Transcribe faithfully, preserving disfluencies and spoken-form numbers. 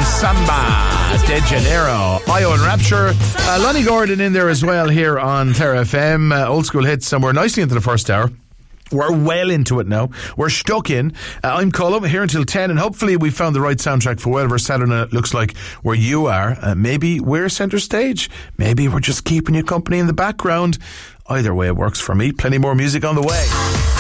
Samba De Janeiro, Io and Rapture. uh, Lonnie Gordon in there as well here on Terra F M. uh, Old school hits, and we're nicely into the first hour. We're well into it now. We're stuck in. Uh, I'm Colm here until ten, and hopefully we found the right soundtrack for whatever Saturday night looks like where you are. Uh, maybe we're centre stage. Maybe we're just keeping you company in the background. Either way it works for me. Plenty more music on the way.